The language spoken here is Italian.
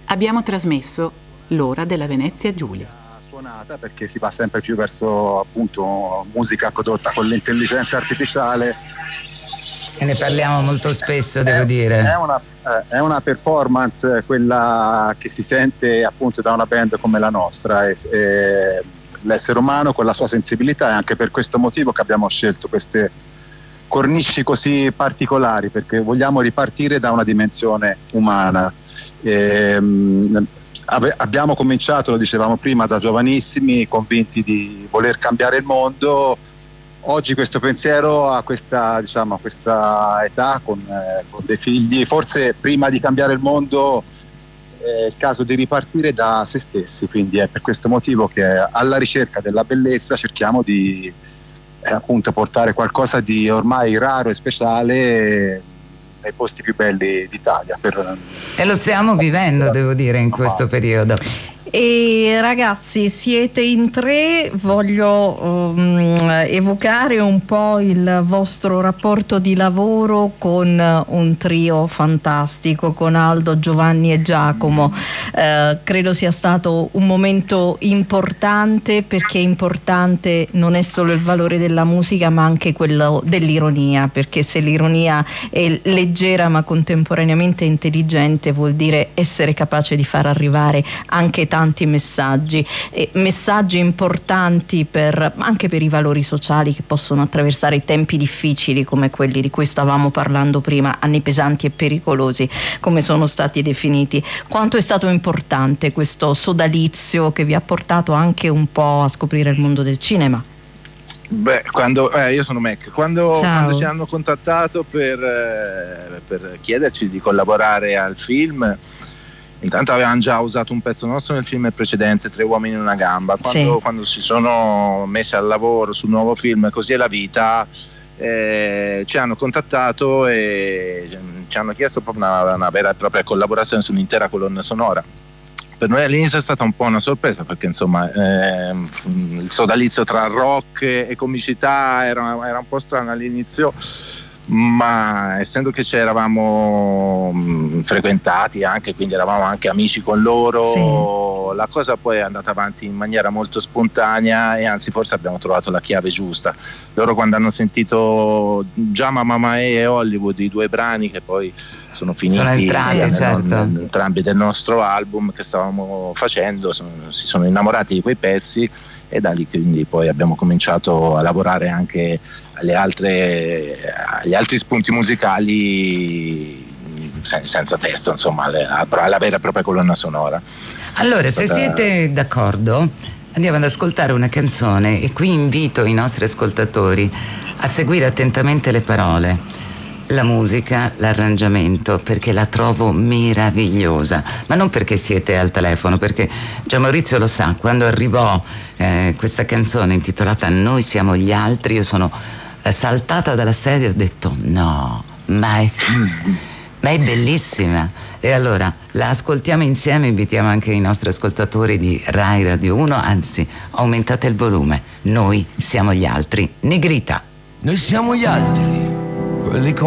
abbiamo trasmesso L'ora della Venezia Giulia. Suonata perché si va sempre più verso appunto musica prodotta con l'intelligenza artificiale. E ne parliamo molto spesso, devo dire. È una performance quella che si sente appunto da una band come la nostra, e l'essere umano con la sua sensibilità. È anche per questo motivo che abbiamo scelto queste cornici così particolari, perché vogliamo ripartire da una dimensione umana. Abbiamo cominciato, lo dicevamo prima, da giovanissimi, convinti di voler cambiare il mondo. Oggi questo pensiero a questa età, con dei figli, forse prima di cambiare il mondo è il caso di ripartire da se stessi, quindi è per questo motivo che alla ricerca della bellezza cerchiamo di appunto portare qualcosa di ormai raro e speciale nei posti più belli d'Italia. E lo stiamo vivendo, devo dire, in questo periodo. E ragazzi, siete in tre, voglio evocare un po' il vostro rapporto di lavoro con un trio fantastico, con Aldo, Giovanni e Giacomo. Credo sia stato un momento importante, perché importante non è solo il valore della musica ma anche quello dell'ironia, perché se l'ironia è leggera ma contemporaneamente intelligente, vuol dire essere capace di far arrivare anche tanti messaggi importanti anche per i valori sociali che possono attraversare i tempi difficili come quelli di cui stavamo parlando prima, anni pesanti e pericolosi come sono stati definiti. Quanto è stato importante questo sodalizio che vi ha portato anche un po' a scoprire il mondo del cinema? Beh, io sono Mac. Quando ci hanno contattato per chiederci di collaborare al film, intanto avevano già usato un pezzo nostro nel film precedente, Tre uomini in una gamba. Quando si sono messi al lavoro sul nuovo film Così è la vita, ci hanno contattato e ci hanno chiesto proprio una vera e propria collaborazione su un'intera colonna sonora. Per noi all'inizio è stata un po' una sorpresa, perché insomma il sodalizio tra rock e comicità era un po' strano all'inizio, ma essendo che ci eravamo frequentati anche, quindi eravamo anche amici con loro, la cosa poi è andata avanti in maniera molto spontanea, e anzi forse abbiamo trovato la chiave giusta. Loro, quando hanno sentito già Mamma Mae e Hollywood, i due brani che poi sono finiti entrambi del nostro album che stavamo facendo, si sono innamorati di quei pezzi, e da lì quindi poi abbiamo cominciato a lavorare anche agli altri spunti musicali senza testo, insomma, alla vera e propria colonna sonora. Allora, se siete d'accordo, andiamo ad ascoltare una canzone, e qui invito i nostri ascoltatori a seguire attentamente le parole, la musica, l'arrangiamento, perché la trovo meravigliosa, ma non perché siete al telefono, perché già Maurizio lo sa, quando arrivò questa canzone intitolata Noi siamo gli altri, io sono saltata dalla sedia e ho detto no, ma è bellissima. E allora la ascoltiamo insieme, invitiamo anche i nostri ascoltatori di Rai Radio 1, anzi aumentate il volume. Noi siamo gli altri. Negrita. Noi siamo gli altri, quelli con